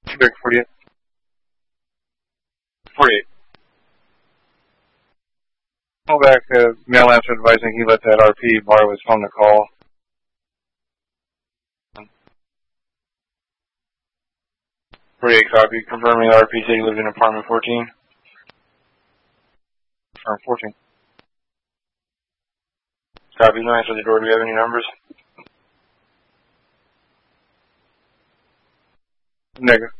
Back 48. 48. Call back, mail answer advising he let that RP borrow his phone to call. 48 copy, confirming RP said he lived in apartment 14. Confirm 14. Copy, no answer to the door. Do we have any numbers? Negative.